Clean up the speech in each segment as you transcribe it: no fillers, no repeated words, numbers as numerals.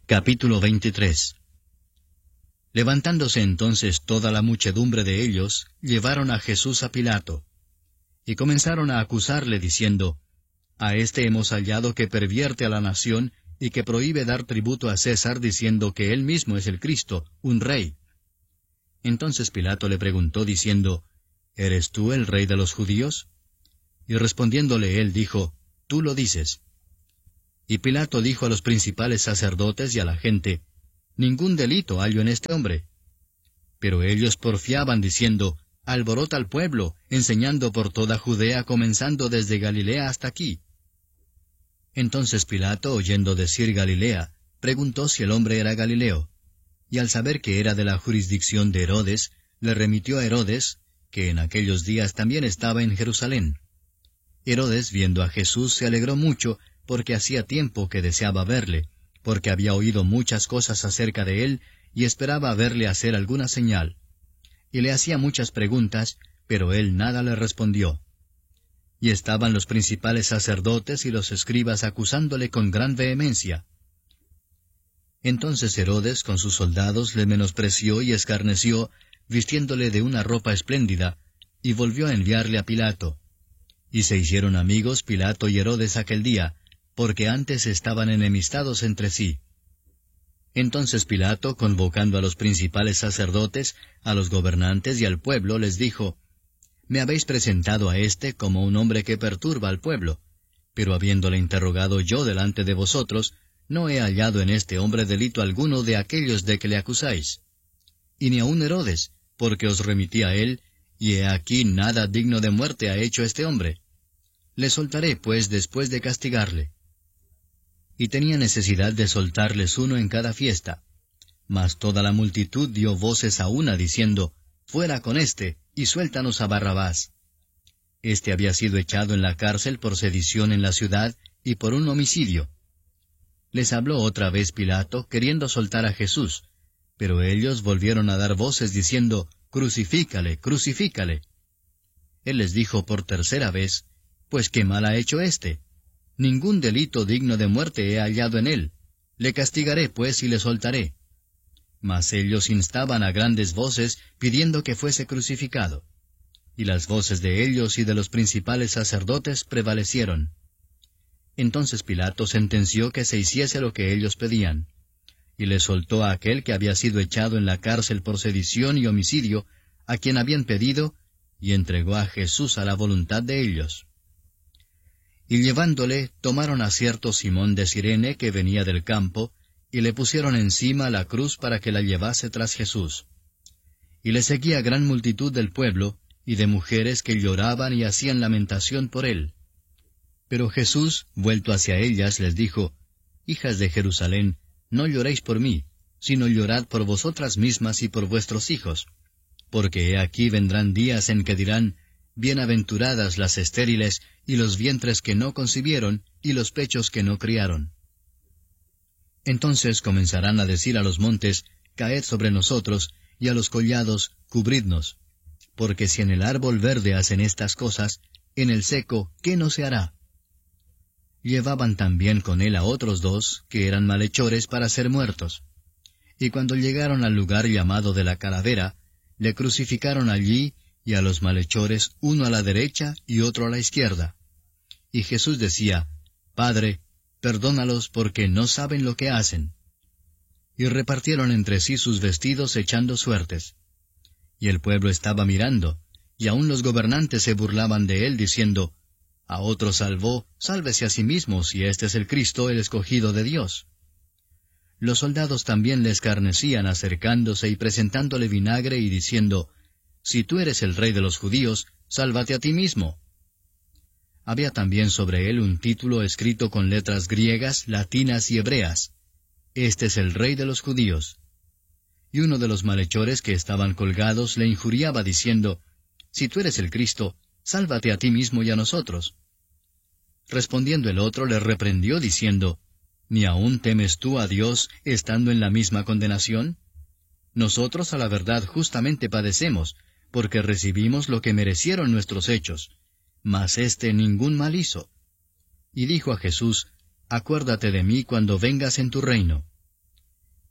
Capítulo 23. Levantándose entonces toda la muchedumbre de ellos, llevaron a Jesús a Pilato, y comenzaron a acusarle, diciendo, A éste hemos hallado que pervierte a la nación, y que prohíbe dar tributo a César, diciendo que él mismo es el Cristo, un rey. Entonces Pilato le preguntó, diciendo, ¿Eres tú el rey de los judíos? Y respondiéndole él dijo, Tú lo dices. Y Pilato dijo a los principales sacerdotes y a la gente, Ningún delito hallo en este hombre. Pero ellos porfiaban, diciendo, Alborota al pueblo, enseñando por toda Judea, comenzando desde Galilea hasta aquí. Entonces Pilato, oyendo decir Galilea, preguntó si el hombre era Galileo. Y al saber que era de la jurisdicción de Herodes, le remitió a Herodes, que en aquellos días también estaba en Jerusalén. Herodes, viendo a Jesús, se alegró mucho, porque hacía tiempo que deseaba verle, porque había oído muchas cosas acerca de él, y esperaba verle hacer alguna señal. Y le hacía muchas preguntas, pero él nada le respondió. Y estaban los principales sacerdotes y los escribas acusándole con gran vehemencia. Entonces Herodes con sus soldados le menospreció y escarneció, vistiéndole de una ropa espléndida, y volvió a enviarle a Pilato. Y se hicieron amigos Pilato y Herodes aquel día, porque antes estaban enemistados entre sí. Entonces Pilato, convocando a los principales sacerdotes, a los gobernantes y al pueblo, les dijo, Me habéis presentado a éste como un hombre que perturba al pueblo, pero habiéndole interrogado yo delante de vosotros, no he hallado en este hombre delito alguno de aquellos de que le acusáis. Y ni aun Herodes, porque os remití a él, y he aquí nada digno de muerte ha hecho este hombre. Le soltaré, pues, después de castigarle. Y tenía necesidad de soltarles uno en cada fiesta. Mas toda la multitud dio voces a una, diciendo, Fuera con éste, y suéltanos a Barrabás. Este había sido echado en la cárcel por sedición en la ciudad, y por un homicidio. Les habló otra vez Pilato, queriendo soltar a Jesús, pero ellos volvieron a dar voces, diciendo, Crucifícale, crucifícale. Él les dijo por tercera vez, Pues qué mal ha hecho éste. Ningún delito digno de muerte he hallado en él. Le castigaré, pues, y le soltaré. Mas ellos instaban a grandes voces, pidiendo que fuese crucificado. Y las voces de ellos y de los principales sacerdotes prevalecieron. Entonces Pilato sentenció que se hiciese lo que ellos pedían. Y le soltó a aquel que había sido echado en la cárcel por sedición y homicidio, a quien habían pedido, y entregó a Jesús a la voluntad de ellos. Y llevándole, tomaron a cierto Simón de Cirene que venía del campo, y le pusieron encima la cruz para que la llevase tras Jesús. Y le seguía gran multitud del pueblo, y de mujeres que lloraban y hacían lamentación por él. Pero Jesús, vuelto hacia ellas, les dijo, Hijas de Jerusalén, no lloréis por mí, sino llorad por vosotras mismas y por vuestros hijos. Porque he aquí vendrán días en que dirán, Bienaventuradas las estériles, y los vientres que no concibieron, y los pechos que no criaron. Entonces comenzarán a decir a los montes, Caed sobre nosotros, y a los collados, Cubridnos. Porque si en el árbol verde hacen estas cosas, en el seco, ¿qué no se hará? Llevaban también con él a otros dos, que eran malhechores para ser muertos. Y cuando llegaron al lugar llamado de la Calavera, le crucificaron allí, y a los malhechores uno a la derecha y otro a la izquierda. Y Jesús decía, Padre, perdónalos porque no saben lo que hacen. Y repartieron entre sí sus vestidos echando suertes. Y el pueblo estaba mirando, y aun los gobernantes se burlaban de él, diciendo, A otro salvó, sálvese a sí mismo, si este es el Cristo, el escogido de Dios. Los soldados también le escarnecían, acercándose y presentándole vinagre y diciendo, Si tú eres el rey de los judíos, sálvate a ti mismo. Había también sobre él un título escrito con letras griegas, latinas y hebreas. Este es el rey de los judíos. Y uno de los malhechores que estaban colgados le injuriaba diciendo, Si tú eres el Cristo, sálvate a ti mismo y a nosotros. Respondiendo el otro le reprendió diciendo, ¿Ni aún temes tú a Dios estando en la misma condenación? Nosotros a la verdad justamente padecemos, porque recibimos lo que merecieron nuestros hechos, mas éste ningún mal hizo. Y dijo a Jesús, Acuérdate de mí cuando vengas en tu reino.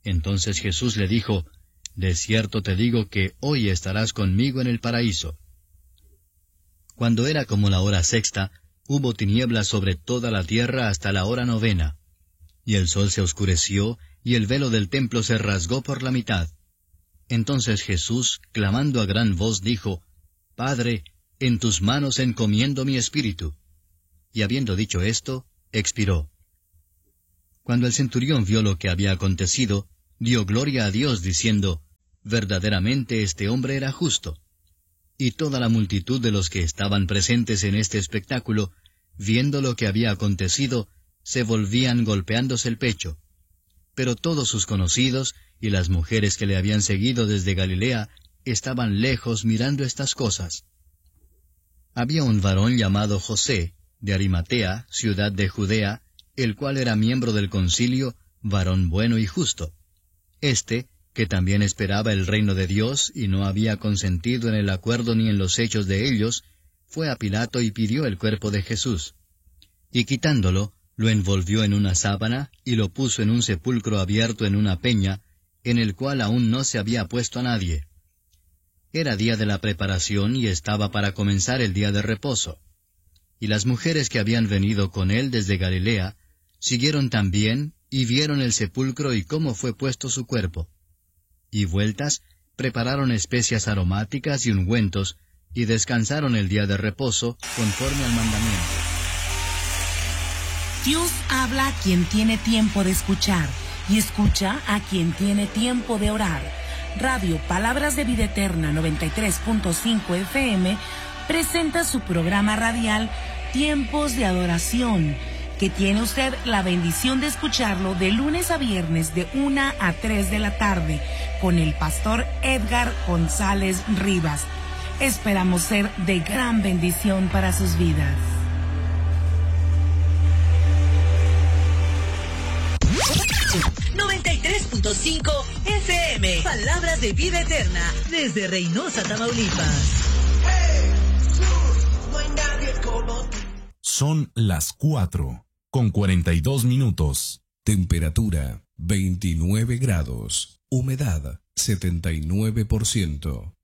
Entonces Jesús le dijo, De cierto te digo que hoy estarás conmigo en el paraíso. Cuando era como la hora sexta, hubo tinieblas sobre toda la tierra hasta la hora novena. Y el sol se oscureció, y el velo del templo se rasgó por la mitad. Entonces Jesús, clamando a gran voz, dijo, Padre, en tus manos encomiendo mi espíritu. Y habiendo dicho esto, expiró. Cuando el centurión vio lo que había acontecido, dio gloria a Dios, diciendo, Verdaderamente este hombre era justo. Y toda la multitud de los que estaban presentes en este espectáculo, viendo lo que había acontecido, se volvían golpeándose el pecho. Pero todos sus conocidos y las mujeres que le habían seguido desde Galilea estaban lejos mirando estas cosas. Había un varón llamado José, de Arimatea, ciudad de Judea, el cual era miembro del concilio, varón bueno y justo. Este, que también esperaba el reino de Dios y no había consentido en el acuerdo ni en los hechos de ellos, fue a Pilato y pidió el cuerpo de Jesús. Y quitándolo, lo envolvió en una sábana y lo puso en un sepulcro abierto en una peña, en el cual aún no se había puesto a nadie. Era día de la preparación y estaba para comenzar el día de reposo. Y las mujeres que habían venido con él desde Galilea, siguieron también y vieron el sepulcro y cómo fue puesto su cuerpo. Y vueltas, prepararon especias aromáticas y ungüentos, y descansaron el día de reposo conforme al mandamiento. Dios habla a quien tiene tiempo de escuchar, y escucha a quien tiene tiempo de orar. Radio Palabras de Vida Eterna 93.5 FM presenta su programa radial Tiempos de Adoración, que tiene usted la bendición de escucharlo de lunes a viernes de 1 a 3 de la tarde con el pastor Edgar González Rivas. Esperamos ser de gran bendición para sus vidas. .5 FM, Palabras de Vida Eterna, desde Reynosa, Tamaulipas. Son las 4:42. Temperatura 29 grados. Humedad 79%.